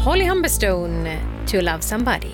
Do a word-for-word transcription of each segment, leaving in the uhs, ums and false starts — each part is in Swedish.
Holly Humberstone, To Love Somebody.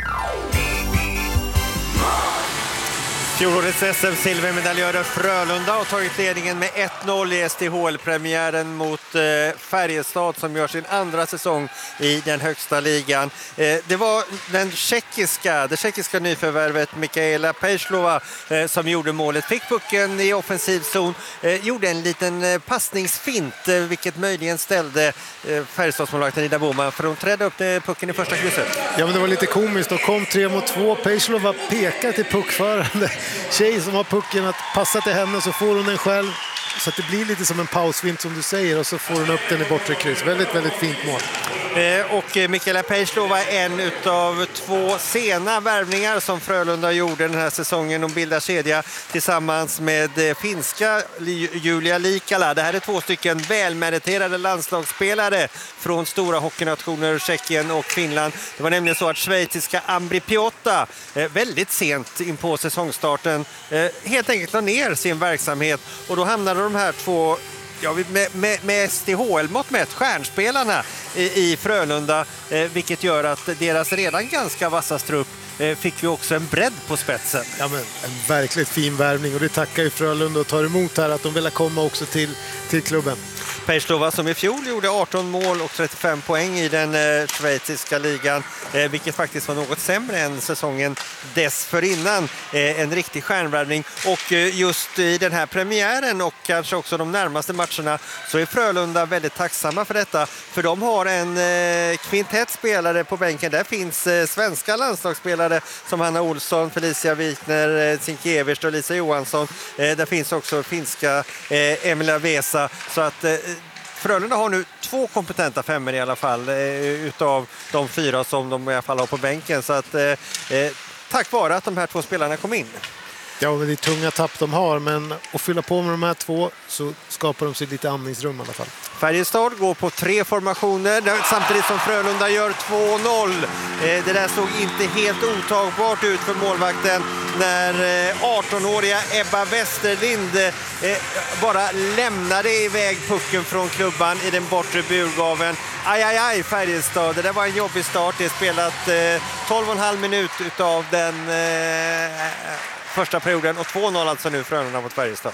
Fjolårets S M-silvermedaljörer Frölunda har tagit ledningen med ett noll i S D H L-premiären mot eh, Färjestad som gör sin andra säsong i den högsta ligan. Eh, det var den tjeckiska, det tjeckiska nyförvärvet Mikaela Pejslova eh, som gjorde målet. Fick pucken i offensiv zon, eh, gjorde en liten eh, passningsfint eh, vilket möjligen ställde eh, Färjestadsmålvakten Ida Boman för hon trädde upp eh, pucken i första krysset. Ja, men det var lite komiskt. De kom tre mot två. Pejslova pekar till puckförande tjej som har pucken att passa till henne, så får hon den själv. Så att det blir lite som en pausvint som du säger, och så får hon upp den i bortre kryss. Väldigt, väldigt fint mål. Eh, och Mikaela Pejslova är en utav två sena värvningar som Frölunda gjorde den här säsongen. De bildar kedja tillsammans med eh, finska Julia Likala. Det här är två stycken välmeriterade landslagsspelare från stora hockeynationer Tjeckien och Finland. Det var nämligen så att schweiziska Ambri Piotta eh, väldigt sent in på säsongstarten eh, helt enkelt la ner sin verksamhet, och då hamnade de här två, ja, med, med, med S D H L-mått mätt, stjärnspelarna i, i Frölunda, eh, vilket gör att deras redan ganska vassa trupp eh, fick vi också en bredd på spetsen. Ja, men en verkligt fin värvning, och det tackar ju Frölunda och tar emot här att de vill komma också till, till klubben. Pejslova som i fjol gjorde arton mål och trettiofem poäng i den eh, schweiziska ligan, eh, vilket faktiskt var något sämre än säsongen dessförinnan. Eh, en riktig stjärnvärvning, och eh, just i den här premiären och kanske också de närmaste matcherna så är Frölunda väldigt tacksamma för detta, för de har en eh, kvintett spelare på bänken. Där finns eh, svenska landslagsspelare som Hanna Olsson, Felicia Wikner, eh, Sienkiewicz och Lisa Johansson. Eh, där finns också finska eh, Emilia Vesa, så att eh, Frölunda har nu två kompetenta femmer i alla fall eh, utav de fyra som de i alla fall har på bänken, så att eh, tack vare att de här två spelarna kom in. Ja, men det är tunga tapp de har, men att fylla på med de här två så skapar de sig lite andningsrum i alla fall. Färjestad går på tre formationer samtidigt som Frölunda gör två noll. Eh, det där såg inte helt otagbart ut för målvakten när eh, arton-åriga Ebba Westerlind eh, bara lämnade iväg pucken från klubban i den bortre burgaven. Aj, aj, aj, Färjestad. Det där var en jobbig start. Det är spelat eh, tolv och en halv minut utav den eh, första perioden, och två noll alltså nu Frölunda mot Färjestad.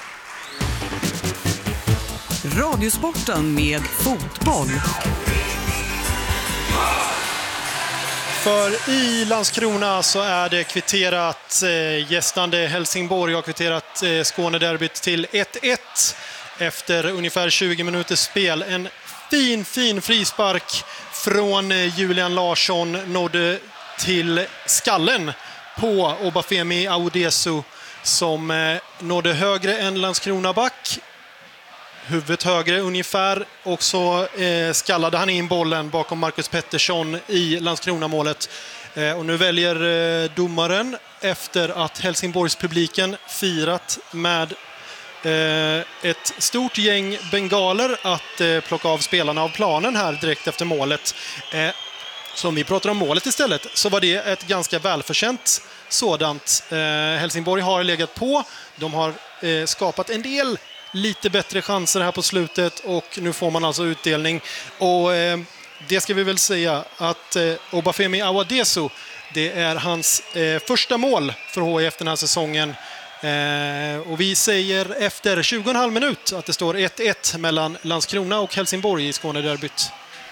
Radiosporten med fotboll. För i Landskrona så är det kvitterat. Eh, gästande Helsingborg har kvitterat eh, Skånederbyt till ett ett efter ungefär tjugo minuters spel. En fin, fin frispark från eh, Julian Larsson nådde till skallen på Obafemi Awodesu som eh, nådde högre än Landskrona back. Huvudet högre ungefär, och så eh, skallade han in bollen bakom Marcus Pettersson i Landskrona-målet. Eh, och nu väljer eh, domaren, efter att Helsingborgs-publiken firat med eh, ett stort gäng bengaler, att eh, plocka av spelarna av planen här direkt efter målet. Eh, som vi pratar om målet istället, så var det ett ganska välförtjänt sådant. Eh, Helsingborg har legat på, de har eh, skapat en del lite bättre chanser här på slutet, och nu får man alltså utdelning. Och eh, det ska vi väl säga att eh, Obafemi Awodesu, det är hans eh, första mål för H I F den här säsongen. Eh, och vi säger efter tjugo och en halv minut att det står ett ett mellan Landskrona och Helsingborg i Skånederbyt.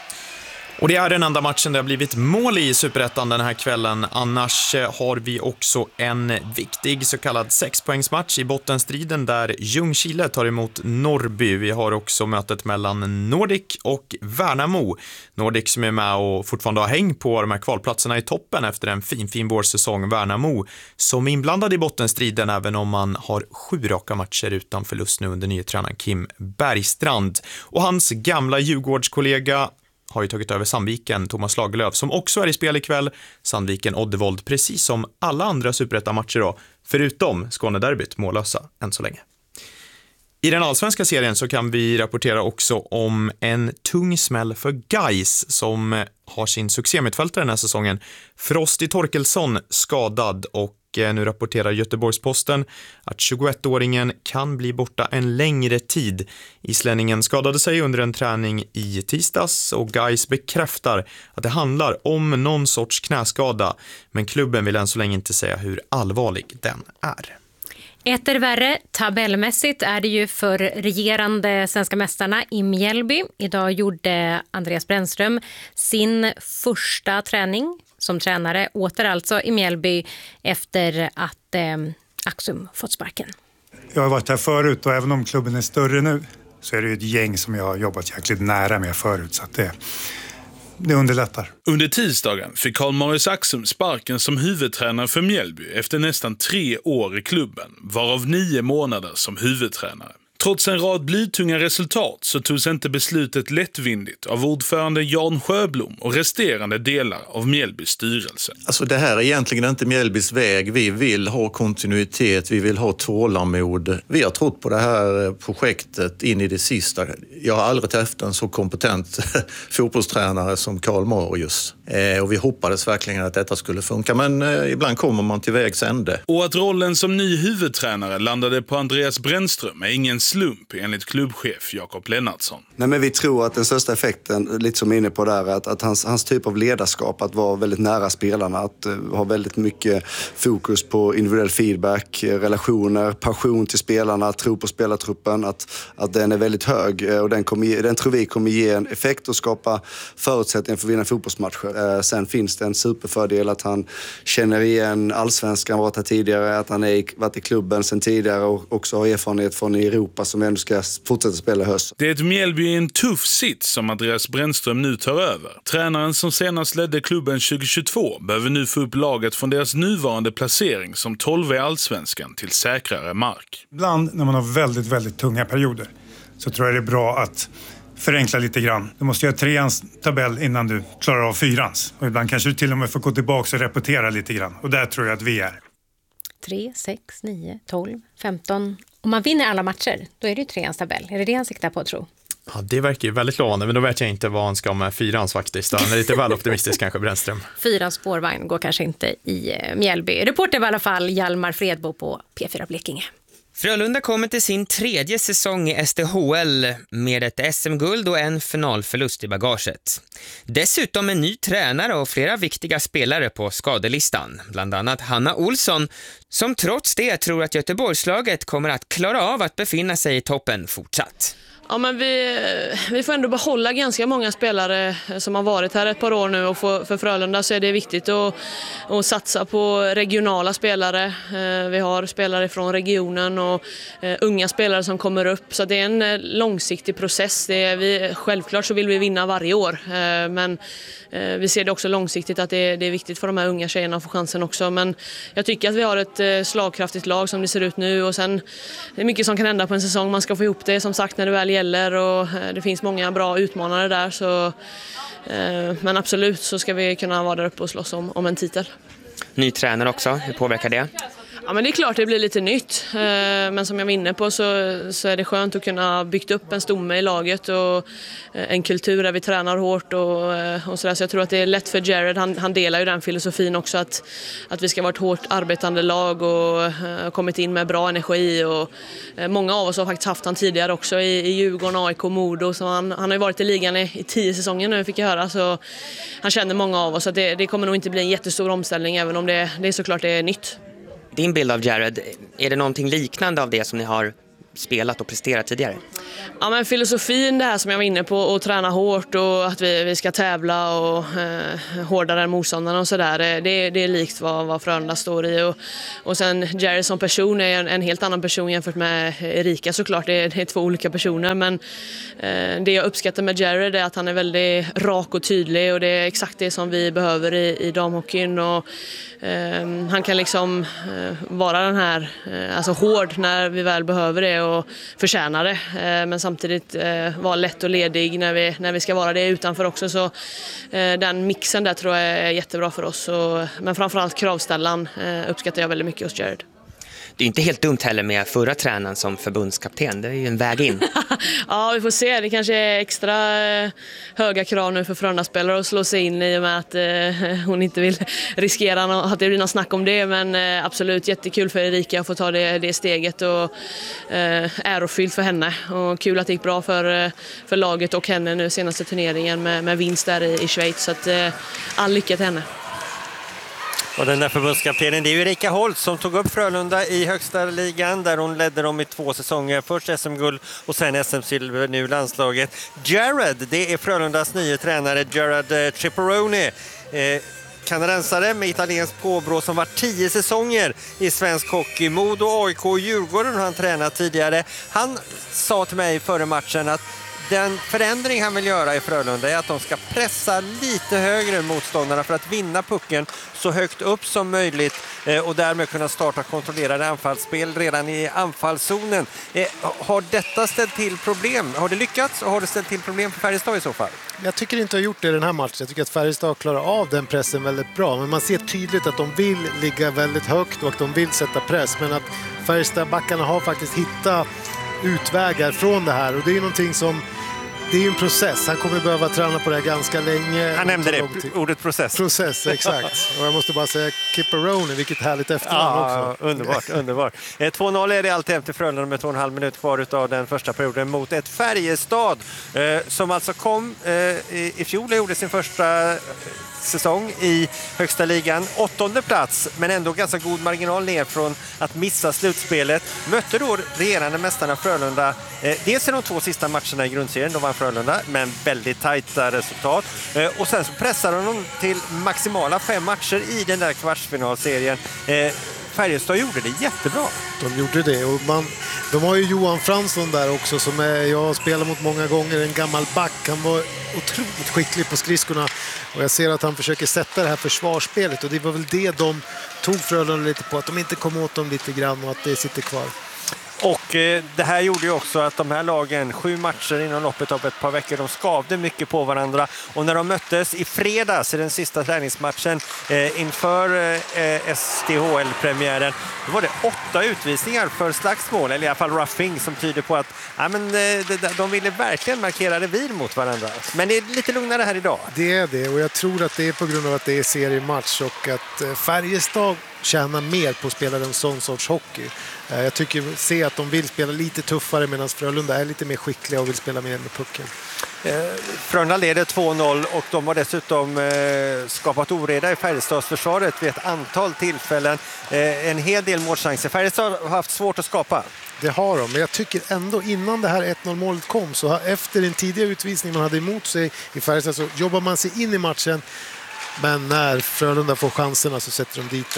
Och det är den enda matchen där det har blivit mål i Superettan den här kvällen. Annars har vi också en viktig så kallad sexpoängsmatch i bottenstriden där Ljungskile tar emot Norrby. Vi har också mötet mellan Nordic och Värnamo. Nordic som är med och fortfarande har häng på de här kvalplatserna i toppen efter en fin, fin vårsäsong. Värnamo som är inblandad i bottenstriden även om man har sju raka matcher utan förlust nu under nye tränaren Kim Bergstrand. Och hans gamla Djurgårdskollega har ju tagit över Sandviken, Thomas Lagerlöf, som också är i spel ikväll. Sandviken Oddevold, precis som alla andra Superettan-matcher då, förutom Skånederbyt, mållösa än så länge. I den allsvenska serien så kan vi rapportera också om en tung smäll för Gais som har sin succémittfältare den här säsongen. Frosti Torkelsson skadad, och nu rapporterar Göteborgs-Posten att tjugoettåringen kan bli borta en längre tid. Islänningen skadade sig under en träning i tisdags och Gais bekräftar att det handlar om någon sorts knäskada, men klubben vill än så länge inte säga hur allvarlig den är. Etter värre, tabellmässigt är det ju för regerande svenska mästarna i Mjällby. Idag gjorde Andreas Brännström sin första träning som tränare åter alltså i Mjällby efter att eh, Axum fått sparken. Jag har varit här förut och även om klubben är större nu så är det ju ett gäng som jag har jobbat jäkligt nära med förut, så att det, det underlättar. Under tisdagen fick Karl-Marius Axum sparken som huvudtränare för Mjällby efter nästan tre år i klubben, varav nio månader som huvudtränare. Trots en rad blytunga resultat så togs inte beslutet lättvindigt av ordförande Jan Sjöblom och resterande delar av Mjällbys styrelse. Alltså det här är egentligen inte Mjällbys väg. Vi vill ha kontinuitet, vi vill ha tålamod. Vi har trott på det här projektet in i det sista. Jag har aldrig träffat en så kompetent fotbollstränare som Karl-Marius. Eh, och vi hoppades verkligen att detta skulle funka, men eh, ibland kommer man till vägs ände. Och att rollen som ny huvudtränare landade på Andreas Brännström är ingen slump enligt klubbchef Jakob Lennartsson. Nej, men vi tror att den största effekten, lite som inne på där, att, att hans, hans typ av ledarskap, att vara väldigt nära spelarna, att uh, ha väldigt mycket fokus på individuell feedback, relationer, passion till spelarna, tro på spelartruppen, att, att den är väldigt hög uh, och den, kommer, den tror vi kommer ge en effekt och skapa förutsättningar för att vinna fotbollsmatcher. Uh, sen finns det en superfördel att han känner igen allsvenskan, varit här tidigare, att han är, varit i klubben sen tidigare och också har erfarenhet från Europa som vi ändå ska fortsätta spela i höst. Det är ett Mjällby i en tuff sits som Andreas Brännström nu tar över. Tränaren som senast ledde klubben tjugohundratjugotvå behöver nu få upp laget från deras nuvarande placering som tolv i allsvenskan till säkrare mark. Ibland när man har väldigt, väldigt tunga perioder så tror jag det är bra att förenkla lite grann. Du måste göra treans tabell innan du klarar av fyrans. Och ibland kanske du till och med får gå tillbaka och repetera lite grann. Och där tror jag att vi är. tre, sex, nio, tolv, femton. Om man vinner alla matcher, då är det ju treans tabell. Är det det han siktar på, tro? Ja, det verkar ju väldigt lovande, men då vet jag inte vad han ska med fyrans faktiskt. Han är lite väl optimistisk kanske, Brännström. Fyrans spårvagn går kanske inte i Mjällby. Reporter var i alla fall Hjalmar Fredbo på P fyra Blekinge. Frölunda kommer till sin tredje säsong i S D H L med ett S M-guld och en finalförlust i bagaget. Dessutom en ny tränare och flera viktiga spelare på skadelistan. Bland annat Hanna Olsson, som trots det tror att Göteborgslaget kommer att klara av att befinna sig i toppen fortsatt. Ja, men vi, vi får ändå behålla ganska många spelare som har varit här ett par år nu, och för, för Frölunda så är det viktigt att, att satsa på regionala spelare. Vi har spelare från regionen och unga spelare som kommer upp, så det är en långsiktig process. Det är vi, självklart så vill vi vinna varje år, men vi ser det också långsiktigt att det är, det är viktigt för de här unga tjejerna att få chansen också. Men jag tycker att vi har ett slagkraftigt lag som det ser ut nu, och sen det är mycket som kan hända på en säsong. Man ska få ihop det som sagt när det väl gäller, och det finns många bra utmanare där, så, eh, men absolut så ska vi kunna vara där uppe och slåss om, om en titel. Ny tränare också, hur påverkar det? Ja, men det är klart det blir lite nytt, eh, men som jag var inne på så, så är det skönt att kunna byggt upp en stomme i laget och eh, en kultur där vi tränar hårt och, eh, och sådär. Så jag tror att det är lätt för Jared, han, han delar ju den filosofin också, att, att vi ska vara ett hårt arbetande lag och eh, kommit in med bra energi, och eh, många av oss har faktiskt haft han tidigare också i, i Djurgården, A I K, Modo, så han, han har ju varit i ligan i, i tio säsonger nu, fick jag höra, så han känner många av oss, så det, det kommer nog inte bli en jättestor omställning, även om det, det är såklart det är nytt. Din bild av Jared, är det någonting liknande av det som ni har spelat och presterat tidigare? Ja, men filosofin, det här som jag var inne på, att träna hårt och att vi, vi ska tävla och eh, hårdare än motståndarna och sådär, det, det är likt vad, vad Frölunda står i. Och, och sen Jared som person är en, en helt annan person jämfört med Erika, såklart. Det är, det är två olika personer, men eh, det jag uppskattar med Jared är att han är väldigt rak och tydlig, och det är exakt det som vi behöver i, i damhockeyn. Och eh, han kan liksom eh, vara den här, eh, alltså hård när vi väl behöver det och förtjänar det, eh, men samtidigt eh, vara lätt och ledig när vi, när vi ska vara det utanför också, så eh, den mixen där tror jag är jättebra för oss, och, men framförallt kravställan eh, uppskattar jag väldigt mycket hos Jared. det är inte helt dumt heller med förra tränaren som förbundskapten. Det är ju en väg in. Ja, vi får se. Det kanske är extra höga krav nu för Frölunda-spelare att slå sig in i och med att eh, hon inte vill riskera att det blir något snack om det. Men eh, absolut jättekul för Erika att få ta det, det steget och eh, ärofyllt för henne. Och kul att det gick bra för, för laget och henne nu senaste turneringen med, med vinst där i, i Schweiz. Så att, eh, all lycka till henne. Och den där förbundskaptenen, det är ju Erika Holtz som tog upp Frölunda i högsta ligan där hon ledde dem i två säsonger. Först S M-guld och sen S M-silver, nu landslaget. Jared, det är Frölundas nya tränare, Jared Ciparone. Eh, kanadensare med italiensk påbrå som var tio säsonger i svensk hockey. Modo, A I K och Djurgården har han tränat tidigare. Han sa till mig före matchen att den förändring han vill göra i Frölunda är att de ska pressa lite högre motståndarna för att vinna pucken så högt upp som möjligt och därmed kunna starta kontrollerade anfallsspel redan i anfallszonen. Har detta ställt till problem? Har det lyckats och har det ställt till problem för Färjestad i så fall? Jag tycker inte har gjort det i den här matchen. Jag tycker att Färjestad klarar av den pressen väldigt bra. Men man ser tydligt att de vill ligga väldigt högt och att de vill sätta press. Men att Färjestad-backarna har faktiskt hittat utvägar från det här. Och det är någonting som... Det är ju en process. Han kommer behöva träna på det här ganska länge. Han nämnde det, ordet process. Process, exakt. Och jag måste bara säga Ciparone, vilket härligt efternamn ja, också. Underbart, underbart. två noll är det alltid efter Frölunda med två och en halv minut kvar av den första perioden mot ett Färjestad eh, som alltså kom eh, i, i fjol och gjorde sin första säsong i högsta ligan. Åttonde plats, men ändå ganska god marginal ner från att missa slutspelet. Mötte då regerande mästarna Frölunda. Eh, dels i de två sista matcherna i grundserien, de vann Frölunda, men väldigt tajta resultat. Eh, och sen så pressade de till maximala fem matcher i den där kvartsfinalserien. Eh, Färjestad gjorde det jättebra. De gjorde det och man, de har ju Johan Fransson där också som är, jag har spelat mot många gånger, en gammal back. Han var otroligt skicklig på skridskorna och jag ser att han försöker sätta det här försvarsspelet och det var väl det de tog Frölunda lite på, att de inte kom åt dem lite grann och att det sitter kvar. Och eh, det här gjorde ju också att de här lagen, sju matcher inom loppet av ett par veckor, de skavde mycket på varandra. Och när de möttes i fredags i den sista träningsmatchen eh, inför eh, S D H L-premiären, då var det åtta utvisningar för slagsmål, eller i alla fall roughing, som tyder på att ja, men, eh, de, de ville verkligen markera revir mot varandra. Men det är lite lugnare här idag. Det är det, och jag tror att det är på grund av att det är seriematch och att eh, Färjestad tjänar mer på att spela en sån sorts hockey. Jag tycker se att de vill spela lite tuffare medan Frölunda är lite mer skickliga och vill spela mer med pucken. Frölunda leder två noll och de har dessutom eh, skapat oreda i Färjestadsförsvaret vid ett antal tillfällen. Eh, en hel del målchanser. Färjestad har haft svårt att skapa. Det har de, men jag tycker ändå innan det här ett noll-målet kom så efter en tidigare utvisning man hade emot sig i Färjestad så jobbar man sig in i matchen. Men när Frölunda får chanserna så sätter de dit den.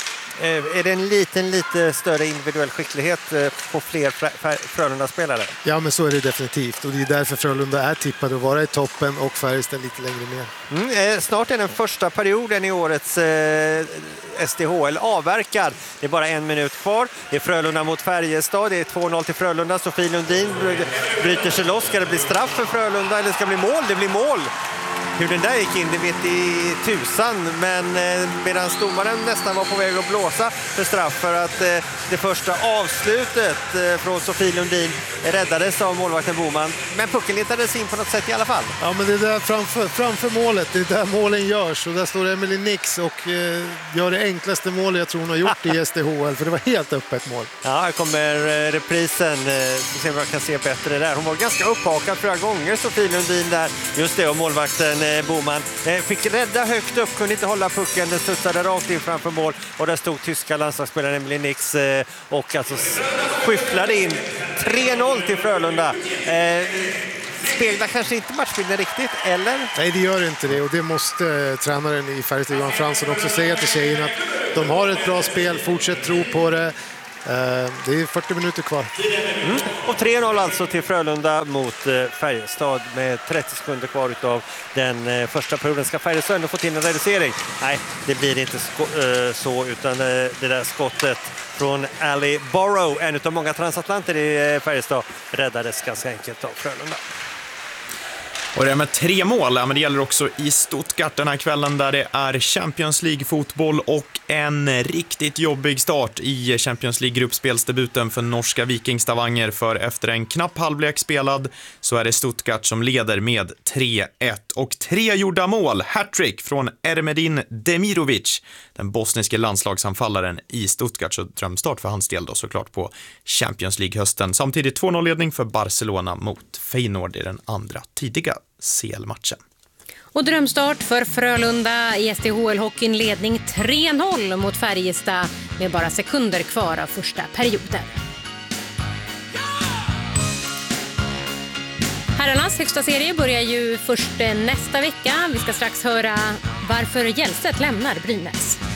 Är det en liten, lite större individuell skicklighet på fler Frölunda-spelare? Ja, men så är det definitivt. Och det är därför Frölunda är tippade att vara i toppen och Färjestad lite längre ner. Mm, snart är den första perioden i årets eh, S D H L avverkad. Det är bara en minut kvar. Det är Frölunda mot Färjestad. Det är två noll till Frölunda. Sofie Lundin bryter sig loss. Ska det bli straff för Frölunda eller ska det bli mål? Det blir mål. Hur den där gick in, det vet i tusan, men eh, medan domaren nästan var på väg att blåsa för straff för att eh, det första avslutet eh, från Sofie Lundin räddades av målvakten Boman, men pucken letades in på något sätt i alla fall. Ja, men det är där framför, framför målet, det är där målen görs och där står Emily Nix och eh, gör det enklaste målet jag tror hon har gjort i S D H L, för det var helt öppet mål. Ja, här kommer eh, reprisen, eh, vi ser om jag kan se bättre där. Hon var ganska upphakad flera gånger, Sofie Lundin där, just det, och målvakten Boman fick rädda högt upp, kunde inte hålla pucken, den studsade rakt in framför mål och där stod tyska landslagsspelaren Emily Nix och alltså skyfflade in tre noll till Frölunda. Speglar kanske inte matchbilden riktigt, eller? Nej, det gör inte det och det måste tränaren i Färjestad Johan Fransson också säga till tjejerna att de har ett bra spel, fortsätt tro på det. Det är fyrtio minuter kvar. Mm. Och tre noll alltså till Frölunda mot Färjestad med trettio sekunder kvar utav den första perioden. Ska Färjestad ändå få till en reducering? Nej, det blir inte så, utan det där skottet från Ali Borrow, en av många transatlanter i Färjestad, räddades ganska enkelt av Frölunda. Och det med tre mål, ja, men det gäller också i Stuttgart den här kvällen där det är Champions League-fotboll och en riktigt jobbig start i Champions League-gruppspelsdebuten för norska Viking Stavanger. För efter en knapp halvlek spelad så är det Stuttgart som leder med tre ett. Och tre gjorda mål, hattrick från Ermedin Demirovic, den bosniske landslagsanfallaren i Stuttgart. Så drömstart för hans del då såklart på Champions League-hösten. Samtidigt två noll-ledning för Barcelona mot Feyenoord i den andra tidiga C L-matchen. Och drömstart för Frölunda i S D H L-hockeyn, ledning tre noll mot Färjestad med bara sekunder kvar av första perioden. Herrarnas högsta serie börjar ju först nästa vecka. Vi ska strax höra varför Hjälset lämnar Brynäs.